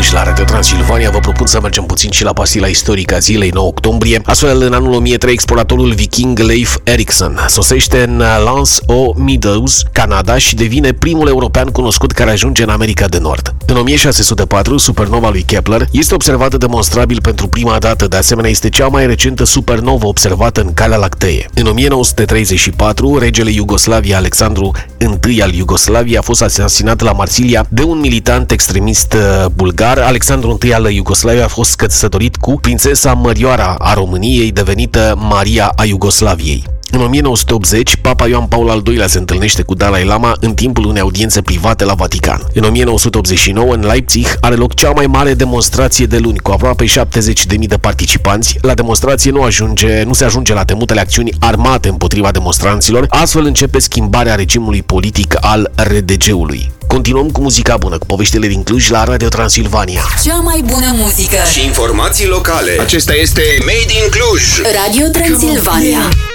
Cluj, la Radio Transilvania. Vă propun să mergem puțin și la pastila istorică a zilei 9 octombrie. Astfel, în anul 1003, exploratorul viking Leif Erikson sosește în Lance aux Meadows, Canada, și devine primul european cunoscut care ajunge în America de Nord. În 1604, supernova lui Kepler este observată demonstrabil pentru prima dată, de asemenea este cea mai recentă supernovă observată în Calea Lactee. În 1934, regele Iugoslavia Alexandru I al Iugoslaviei a fost asasinat la Marsilia de un militant extremist bulgar. Alexandru I al Iugoslaviei a fost căsătorit cu prințesa Mărioara a României, devenită Maria a Iugoslaviei. În 1980, Papa Ioan Paul al II-lea se întâlnește cu Dalai Lama în timpul unei audiențe private la Vatican. În 1989, în Leipzig, are loc cea mai mare demonstrație de luni, cu aproape 70.000 de participanți. La demonstrație nu se ajunge la temutele acțiuni armate împotriva demonstranților, astfel începe schimbarea regimului politic al RDG-ului. Continuăm cu muzica bună, cu poveștile din Cluj la Radio Transilvania. Cea mai bună muzică și informații locale. Acesta este Made in Cluj. Radio Transilvania.